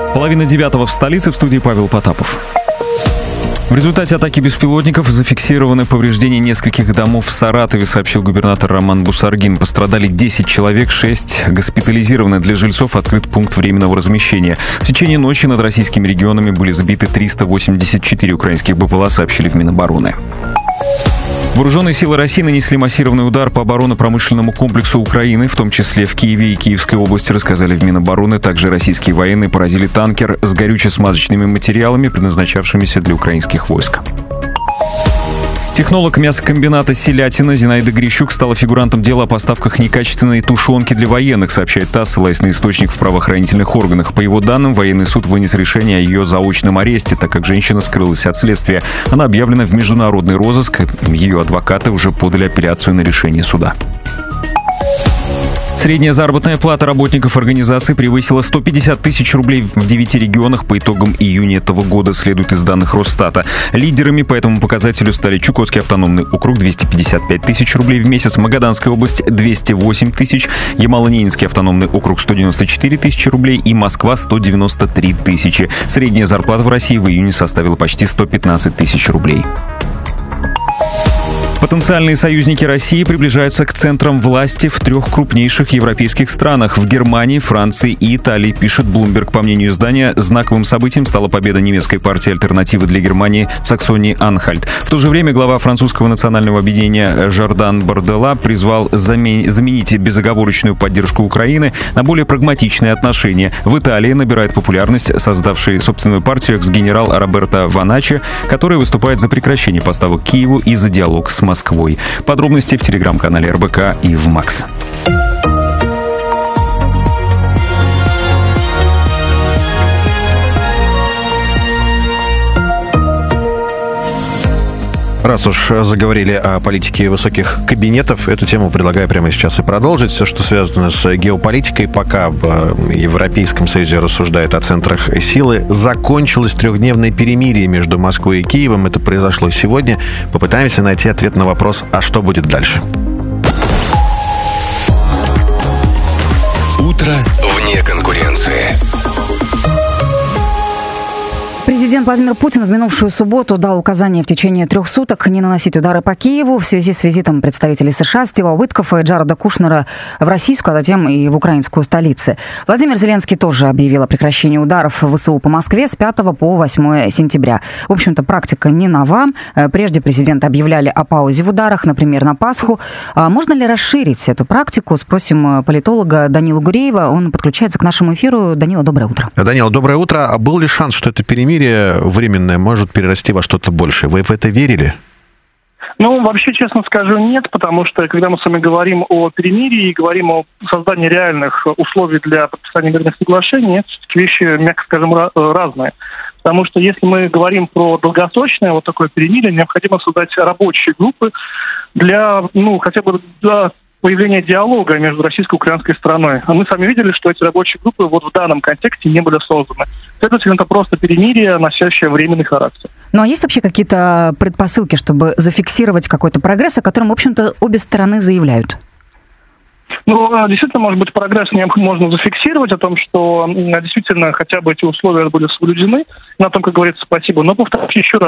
8:30 в столице, в студии Павел Потапов. В результате атаки беспилотников зафиксированы повреждения нескольких домов в Саратове, сообщил губернатор Роман Бусаргин. Пострадали 10 человек, 6 госпитализированы. Для жильцов открыт пункт временного размещения. В течение ночи над российскими регионами были сбиты 384 украинских БПЛА, сообщили в Минобороны. Вооруженные силы России нанесли массированный удар по оборонно-промышленному комплексу Украины, в том числе в Киеве и Киевской области, рассказали в Минобороны. Также российские военные поразили танкер с горюче-смазочными материалами, предназначавшимися для украинских войск. Технолог мясокомбината «Селятина» Зинаида Грищук стала фигурантом дела о поставках некачественной тушенки для военных, сообщает ТАСС, ссылаясь на источник в правоохранительных органах. По его данным, военный суд вынес решение о ее заочном аресте, так как женщина скрылась от следствия. Она объявлена в международный розыск. Ее адвокаты уже подали апелляцию на решение суда. Средняя заработная плата работников организации превысила 150 тысяч рублей в 9 регионах по итогам июня этого года, следует из данных Росстата. Лидерами по этому показателю стали Чукотский автономный округ — 255 тысяч рублей в месяц, Магаданская область — 208 тысяч, Ямало-Ненецкий автономный округ — 194 тысячи рублей и Москва — 193 тысячи. Средняя зарплата в России в июне составила почти 115 тысяч рублей. Потенциальные союзники России приближаются к центрам власти в 3 крупнейших европейских странах — в Германии, Франции и Италии, пишет Bloomberg. По мнению издания, знаковым событием стала победа немецкой партии «Альтернативы для Германии» в Саксонии-Анхальт. В то же время глава французского национального объединения Жордан Бардella призвал заменить безоговорочную поддержку Украины на более прагматичные отношения. В Италии набирает популярность создавший собственную партию экс-генерал Роберто Ваначчи, который выступает за прекращение поставок Киеву и за диалог с Москвой. Подробности в телеграм-канале РБК и в МАКС. Раз уж заговорили о политике высоких кабинетов, эту тему предлагаю прямо сейчас и продолжить. Все, что связано с геополитикой, пока в Европейском Союзе рассуждают о центрах силы, закончилось 3-дневное перемирие между Москвой и Киевом. Это произошло сегодня. Попытаемся найти ответ на вопрос, а что будет дальше. Утро вне конкуренции. Президент Владимир Путин в минувшую субботу дал указание в течение 3 суток не наносить удары по Киеву в связи с визитом представителей США Стива Уиткофа и Джареда Кушнера в российскую, а затем и в украинскую столицы. Владимир Зеленский тоже объявил о прекращении ударов в ВСУ по Москве с 5 по 8 сентября. В общем-то, практика не нова. Прежде президенты объявляли о паузе в ударах, например, на Пасху. А можно ли расширить эту практику? Спросим политолога Данила Гуреева. Он подключается к нашему эфиру. Данила, доброе утро. Данила, доброе утро. А был ли шанс, что это перемирие временное может перерасти во что-то большее? Вы в это верили? Ну, вообще, честно скажу, нет, потому что, когда мы с вами говорим о перемирии и говорим о создании реальных условий для подписания мирных соглашений, это все-таки вещи, мягко скажем, разные. Потому что если мы говорим про долгосрочное вот такое перемирие, необходимо создать рабочие группы для, хотя бы для появления диалога между российской и украинской стороной. А мы сами видели, что эти рабочие группы вот в данном контексте не были созданы. Следовательно, это просто перемирие, носящее временный характер. Ну а есть вообще какие-то предпосылки, чтобы зафиксировать какой-то прогресс, о котором, в общем-то, обе стороны заявляют? Ну, действительно, может быть, прогресс можно зафиксировать о том, что действительно хотя бы эти условия были соблюдены. На том, как говорится, спасибо. Но повторюсь еще раз,